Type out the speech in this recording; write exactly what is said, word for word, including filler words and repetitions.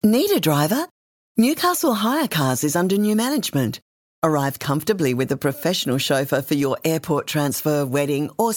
Need a driver? Newcastle Hire Cars is under new management. Arrive comfortably with a professional chauffeur for your airport transfer, wedding or